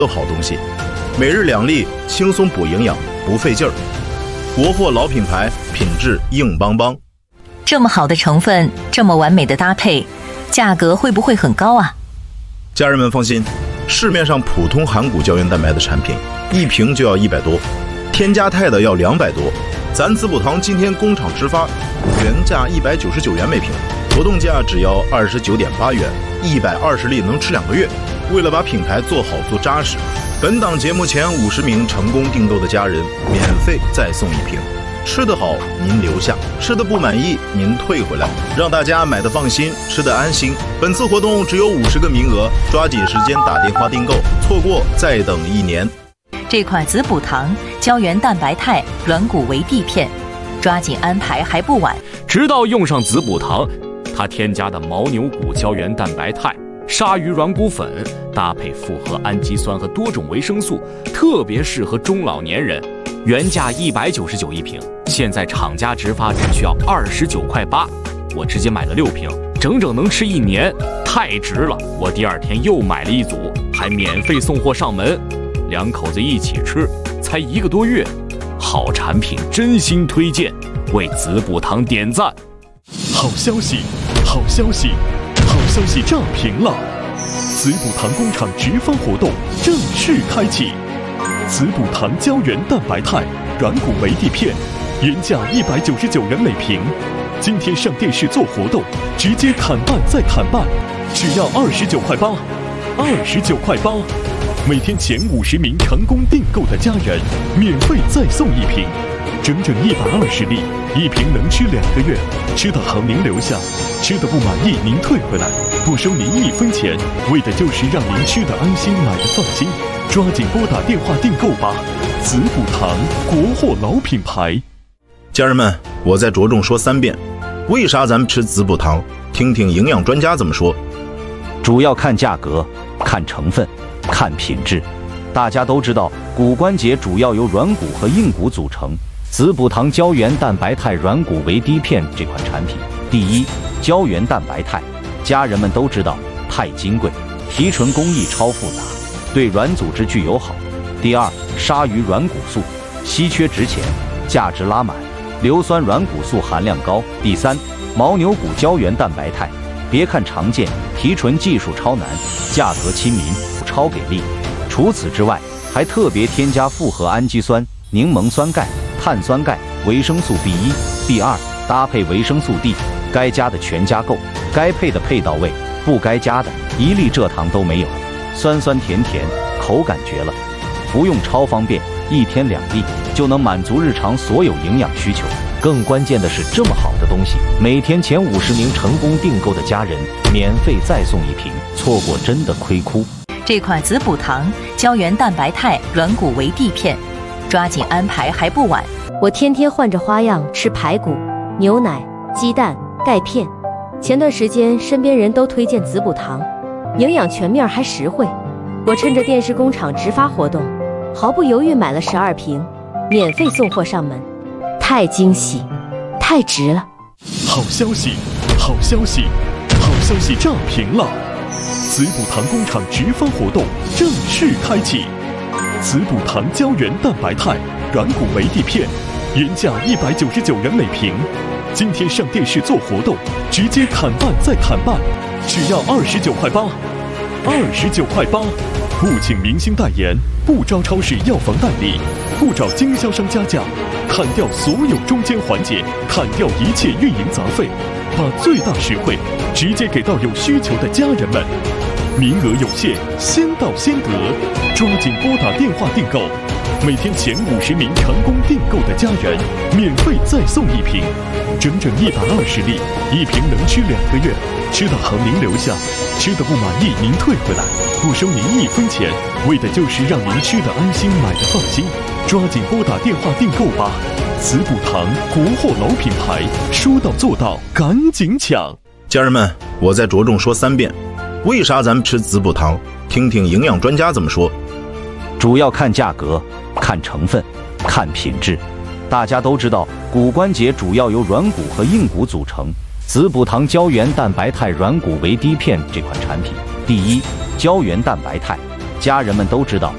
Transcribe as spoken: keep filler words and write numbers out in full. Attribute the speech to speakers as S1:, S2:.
S1: 的好东西，每日两粒，轻松补营养，不费劲儿。国货老品牌，品质硬邦邦。
S2: 这么好的成分，这么完美的搭配，价格会不会很高啊？
S1: 家人们放心，市面上普通含骨胶原蛋白的产品，一瓶就要一百多，添加肽的要两百多。咱滋补堂今天工厂直发，原价一百九十九元每瓶，活动价只要二十九点八元，一百二十粒能吃两个月。为了把品牌做好做扎实，本档节目前五十名成功订购的家人免费再送一瓶。吃得好您留下，吃得不满意您退回来，让大家买得放心，吃得安心。本次活动只有五十个名额，抓紧时间打电话订购，错过再等一年。
S2: 这款滋补堂胶原蛋白肽软骨维 D 片，抓紧安排还不晚。
S3: 直到用上滋补堂，它添加的牦牛骨胶原蛋白肽、鲨鱼软骨粉，搭配复合氨基酸和多种维生素，特别适合中老年人。原价一百九十九一瓶，现在厂家直发只需要二十九块八，我直接买了六瓶，整整能吃一年，太值了！我第二天又买了一组，还免费送货上门，两口子一起吃，才一个多月，好产品真心推荐，为滋补堂点赞。
S4: 好消息，好消息，好消息炸屏了！滋补堂工厂直发活动正式开启。滋补堂胶原蛋白肽软骨维 D 片，原价一百九十九元每瓶，今天上电视做活动，直接砍半再砍半，只要二十九块八，二十九块八。每天前五十名成功订购的家人，免费再送一瓶，整整一百二十粒，一瓶能吃两个月。吃得好您留下，吃得不满意您退回来，不收您一分钱，为的就是让您吃得安心，买得放心。抓紧拨打电话订购吧！滋补堂，国货老品牌。
S1: 家人们，我再着重说三遍，为啥咱们吃滋补堂？听听营养专家怎么说。
S5: 主要看价格，看成分，看品质。大家都知道，骨关节主要由软骨和硬骨组成。滋补堂胶原蛋白肽软骨维 D 片这款产品，第一，胶原蛋白肽，家人们都知道，肽金贵，提纯工艺超复杂，对软组织具友好。第二，鲨鱼软骨素，稀缺值钱，价值拉满，硫酸软骨素含量高。第三，牦牛骨胶原蛋白肽，别看常见，提纯技术超难，价格亲民，超给力。除此之外，还特别添加复合氨基酸、柠檬酸钙、碳酸钙、维生素 B 一、B 二，搭配维生素 D， 该加的全加够，该配的配到位，不该加的一粒蔗糖都没有。酸酸甜甜，口感绝了，服用超方便，一天两粒就能满足日常所有营养需求。更关键的是，这么好的东西，每天前五十名成功订购的家人免费再送一瓶，错过真的亏哭。
S2: 这款滋补堂胶原蛋白肽软骨维 D 片，抓紧安排还不晚。
S6: 我天天换着花样吃排骨、牛奶、鸡蛋、钙片。前段时间身边人都推荐滋补堂，营养全面还实惠。我趁着电视工厂直发活动，毫不犹豫买了十二瓶，免费送货上门，太惊喜，太值了！
S4: 好消息，好消息，好消息炸屏了！滋补堂工厂直发活动正式开启。滋补堂胶原蛋白肽软骨维 D 片，原价一百九十九元每瓶，今天上电视做活动，直接砍半再砍半，只要二十九块八，二十九块八。不请明星代言，不招超市药房代理，不找经销商加价，砍掉所有中间环节，砍掉一切运营杂费，把最大实惠直接给到有需求的家人们。名额有限，先到先得，抓紧拨打电话订购。每天前五十名成功订购的家人，免费再送一瓶，整整一百二十粒，一瓶能吃两个月。吃得好您留下，吃得不满意您退回来，不收您一分钱，为的就是让您吃得安心，买得放心。抓紧拨打电话订购吧！滋补堂，国货老品牌，说到做到，赶紧抢！
S1: 家人们，我再着重说三遍，为啥咱们吃滋补堂？听听营养专家怎么说。
S5: 主要看价格，看成分，看品质。大家都知道，骨关节主要由软骨和硬骨组成。滋补堂胶原蛋白肽软骨维 D 片这款产品，第一，胶原蛋白肽，家人们都知道，